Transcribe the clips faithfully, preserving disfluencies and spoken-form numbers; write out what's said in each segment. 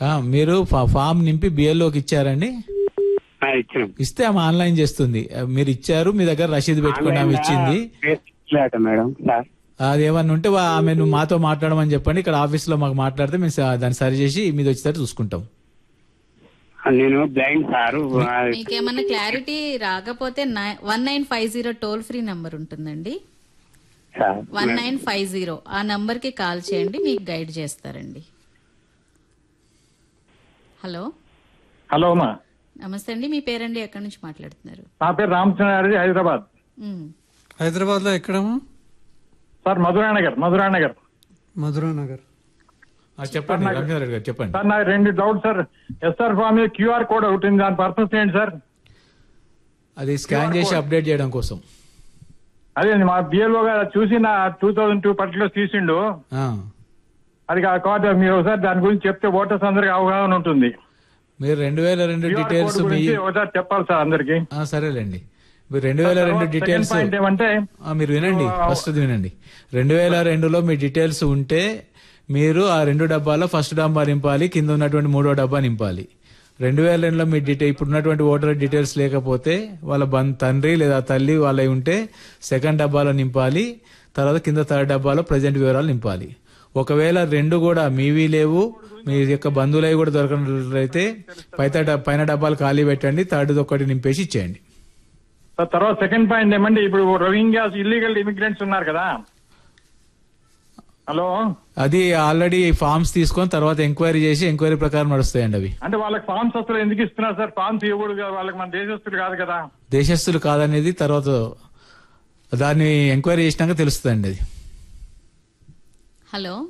ఆ, మీరు ఫా- ఫామ్ నింపి బిఎల్ఓకి ఇచ్చారండి. ఆ, ఇచ్చినాం. ఇస్తే ఆమె ఆన్లైన్ చేస్తుంది. ఆ, మీరు ఇచ్చారు, మీ దగ్గర రసీదు పెట్టుకుని ఆమె ఇచ్చింది. లేట మేడం సార్. అది ఏమన్నా ఉంటే వా- ఆమె నువ్వు మాతో మాట్లాడమని చెప్పండి. ఇక్కడ ఆఫీస్ లో మాకు మాట్లాడితే మేము స- దాన్ని సరి చేసి మీద వచ్చేటట్టు చూసుకుంటాం. నేను బ్లైండ్ సార్. మీకేమన్నా క్లారిటీ రాకపోతే one nine five zero toll free number ఉంటుందండి. Sir one nine five zero ఆ నంబర్ కి కాల్ చేయండి, మీకు గైడ్ చేస్తారండి. హలో హలో అమ్మా, నమస్తే అండి, మీ పేరండి, ఎక్కడి నుంచి మాట్లాడుతున్నారు? నా పేరు రామచంద్రారెడ్డి, హైదరాబాద్. ఉమ్. హైదరాబాద్ లో ఎక్కడమ్మా? సార్ మధురా నగర్, మధురా నగర్. మధురా నగర్. ఆ, చెప్పండి రమేశ్వర గారు చెప్పండి. సార్ నాకు రెండు డౌట్ సార్. ఎస్ఆర్ ఫామ్ మీద క్యూఆర్ కోడ్ ఒకటి ఉంది, దాని పర్పస్ ఏంటి సార్? అది స్కాన్ చేసి అప్డేట్ చేయడం కోసం. అదే మా బిఎల్ఓ గారు చూసి నా టూ థౌజండ్ టూ పర్టికులర్ తీసిండు. ఆ, అది కాబట్టి మీరు ఒకసారి దాని గురించి చెప్తే ఓటర్స్ అందరికి అవగాహన ఉంటుంది. మీరు రెండు వేల రెండు క్యూఆర్ డీటెయిల్స్ కోడ్ మీ గురించి ఒకసారి చెప్పాలి సార్ అందరికి. ఆ, సరేలేండి. మీరు రెండు వేల రెండు డీటెయిల్స్ పాయింట్ ఏమంటే ఆ, మీరు వినండి, ఫస్ట్ వినండి. రెండు వేల రెండులో మీ డీటెయిల్స్ ఉంటే మీరు ఆ రెండు డబ్బాలో ఫస్ట్ డబ్బా నింపాలి, కింద ఉన్నటువంటి మూడో డబ్బా నింపాలి. రెండు వేల రెండులో మీ డీటెయిల్ ఇప్పుడు ఉన్నటువంటి ఓటర్ డీటెయిల్స్ లేకపోతే వాళ్ళ బం తండ్రి లేదా తల్లి వాళ్ళవి ఉంటే సెకండ్ డబ్బాలో నింపాలి, తర్వాత కింద థర్డ్ డబ్బాలో ప్రజెంట్ వివరాలు నింపాలి. ఒకవేళ రెండు కూడా మీవి లేవు, మీ యొక్క బంధువులవి కూడా దొరకనట్లయితే పైత పైన డబ్బాలు ఖాళీ పెట్టండి, థర్డ్ ఒకటి నింపేసి ఇచ్చేయండి. సార్ తర్వాత సెకండ్ పాయింట్ ఏమంటే ఇప్పుడు రోహింగ్యాస్ ఇల్లీగల్ ఇమిగ్రెంట్స్ ఉన్నారు కదా. హలో, అది ఆల్రెడీ ఫార్మ్స్ తీసుకొని తర్వాత ఎంక్వైరీ చేసి ఎంక్వైరీ ప్రకారం నడుస్తాయండి అవి. అంటే వాళ్ళకి ఫార్మ్స్ అసలు ఎందుకు ఇస్తున్నారు సార్? ఫార్మ్స్ ఇవ్వకూడదు కదా, వాళ్ళకి మన దేశస్తులు కాదు కదా. దేశస్తులు కాదనేది తర్వాత దాన్ని ఎంక్వైరీ చేసినాక తెలుస్తుందండి అది. హలో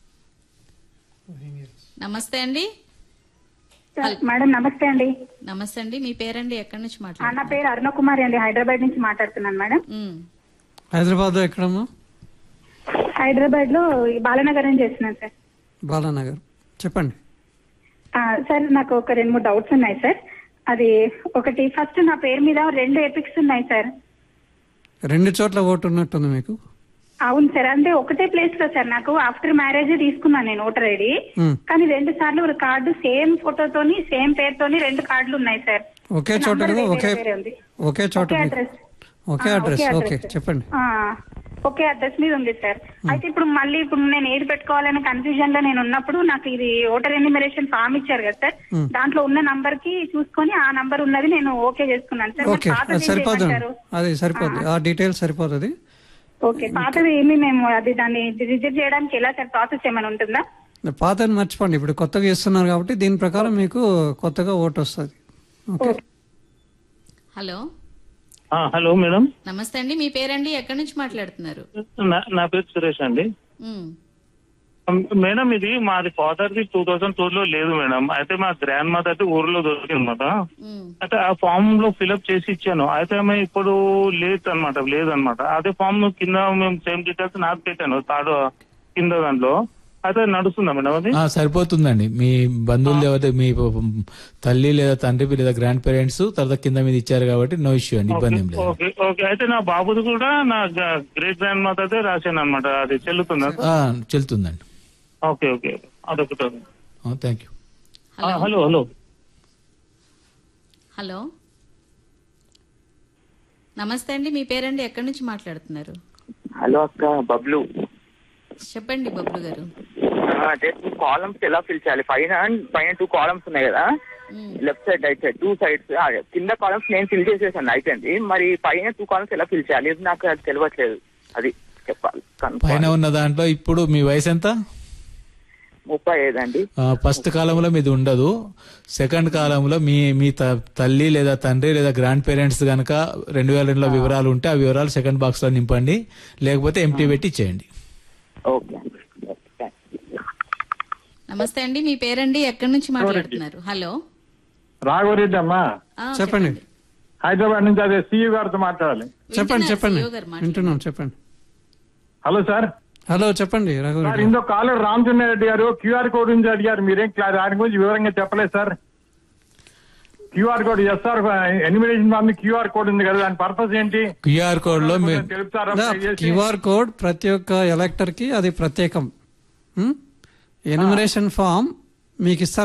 నమస్తే అండి. మేడం నమస్తే అండి. నమస్తే అండి, మీ పేరండి, ఎక్కడి నుంచి నా మాట్లాడుతున్నారు? పేరు అరుణ కుమారి అండి, హైదరాబాద్ నుంచి మాట్లాడుతున్నాను మేడం. ఉమ్. హైదరాబాద్ లో ఎక్కడమ్మా? హైదరాబాద్ లో బాలనగర్ నుంచి చేస్తున్నాను సార్. బాలానగర్. చెప్పండి. ఆ, సార్ నాకు ఒక రెండు మూడు డౌట్స్ ఉన్నాయి సార్. అది ఒకటి, ఫస్ట్ నా పేరు మీద రెండు ఎపిక్స్ ఉన్నాయి సార్. రెండు చోట్ల ఓటు ఉన్నట్టుంది మీకు? అవును సార్, అంటే ఒకటే ప్లేస్ లో సార్. నాకు ఆఫ్టర్ మ్యారేజ్ తీసుకున్నాను నేను ఓటర్ ఐడి, ఉమ్. కానీ రెండు సార్లు ఒక కార్డు సేమ్ ఫోటోతోని సేమ్ పేరుతోని రెండు కార్డులు ఉన్నాయి సార్. ఒకే చోట నంబర్ వేరే ఒకే వేరే ఉంది. ఒకే చోట ఒకే మీకు- అడ్రస్. ఒకే ఆ, అడ్రస్. ఒకే ఓకే అడ్రస్. చెప్పండి. ఆ, ఒకే అడ్రస్ మీద ఉంది సార్. అయితే ఇప్పుడు మళ్ళీ ఇప్పుడు నేను ఏది పెట్టుకోవాలనే కన్ఫ్యూజన్ లో నేను ఉన్నప్పుడు నాకు ఇది ఓటర్ ఎన్యూమరేషన్ ఫామ్ ఇచ్చారు కదా సార్, దాంట్లో ఉన్న నంబర్ కి చూసుకొని ఆ నంబర్ ఉన్నది నేను ఓకే చేసుకున్నాను సార్. ఓకే, పాతది అది సరిపోతుంది. ఏమంటారు? అది సరిపోతుంది, ఆ డీటెయిల్స్ సరిపోతుంది. ఓకే, పాతది ఏమి మేము అది దాన్ని రిజెక్ట్ చేయడానికి ఎలా సార్, ప్రాసెస్ ఏమైనా ఉంటుందా? పాతని మర్చిపోండి, ఇప్పుడు కొత్తగా ఇస్తున్నారు కాబట్టి దీని ప్రకారం మీకు కొత్తగా ఓటు వస్తుంది. ఓకే. హలో హలో మేడం, నమస్తే అండి, మీ పేరండి, ఎక్కడి నుంచి మాట్లాడుతున్నారు? నా- నా పేరు సురేష్ అండి. ఉమ్. మేడం ఇది మాది father the two thousand two లో లేదు మేడం. అయితే మా గ్రాండ్ మదర్ ది ఊర్లో దొరికింది అనమాట. ఉమ్. అయితే ఆ ఫామ్ లో ఫిల్అప్ చేసి ఇచ్చాను. అయితే ఆమె ఇప్పుడు లేదు అనమాట, లేదనమాట. అదే ఫామ్ కింద మేము సేమ్ డీటెయిల్స్ నాకు పెట్టాను తాడు కింద దాంట్లో. అయితే నడుస్తుందా మేడం అది? ఆ, సరిపోతుందండి. మీ బంధువులు లేకపోతే మీ తల్లి లేదా తండ్రి లేదా గ్రాండ్ పేరెంట్స్ తర్వాత కింద మీద ఇచ్చారు కాబట్టి నో ఇష్యూ అండి, ఇబ్బంది ఏం లేదు. Okay okay. అయితే నా బాబుది కూడా నా గ్రేట్ గ్రాండ్ మదర్ దే రాశాను అనమాట. అది చెల్లుతుందా? ఆ, చెల్లుతుందండి. ఓకే ఓకే, అదొకటి. Thank you. Hello hello hello hello నమస్తే అండి, మీ పేరండి, ఎక్కడి నుంచి మాట్లాడుతున్నారు? హలో అక్క, బబ్లు. చెప్పండి బబ్లు గారు. అదే టూ కాలమ్స్ ఎలా ఫిల్ చేయాలి? పైన పైన టూ కాలమ్స్ ఉన్నాయి కదా, left side right side two sides. కింద కాలమ్స్ నేను ఫిల్ చేసేసాను, అయిపోయింది. మరి పైన టూ కాలమ్స్ ఎలా ఫిల్ చేయాలి? ఇది నాకు అది తెలియట్లేదు, అది చెప్పాలి. పైన ఉన్న దాంట్లో ఇప్పుడు మీ వయసు ఎంత? ముప్పై ఐదు అండి. ఫస్ట్ కాలంలో మీది ఉండదు. సెకండ్ కాలంలో మీ మీ త- తల్లి లేదా తండ్రి లేదా గ్రాండ్ పేరెంట్స్ గనక రెండు వేల రెండులో వివరాలు ఉంటే ఆ వివరాలు సెకండ్ బాక్స్ లో నింపండి, లేకపోతే ఎంటీ పెట్టి ఇచ్చేయండి. ఓకే. నమస్తే అండి, మీ పేరండి, ఎక్కడి నుంచి మాట్లాడుతున్నారు? హలో రాఘవరెడ్డి అమ్మా, ఆ, చెప్పండి. హైదరాబాద్ నుంచి అదే సీఈ గారితో మాట్లాడాలి. చెప్పండి వింటున్నారు, చెప్పండి సిఇఓ గారు మాట్లాడండి. వింటున్నాం, చెప్పండి. Hello sir. హలో చెప్పండి రఘు సార్ ఇందో కాలర్ రామచంద్రారెడ్డి గారు క్యూఆర్ కోడ్ నుంచి అడిగారు, మీరేం క్లా- దాని గురించి వివరంగా చెప్పలేదు sir. QR code SR enumeration form QR code ఉంది కదా, దాని పర్పస్ ఏంటి? క్యూఆర్ కోడ్ లో మీ- తెలుపుతారా? క్యూఆర్ కోడ్ ప్రతి ఒక్క ఎలక్టర్ కి అది ప్రత్యేకం. ఎన్యుమరేషన్ ఫామ్ మీకు ఇస్తారు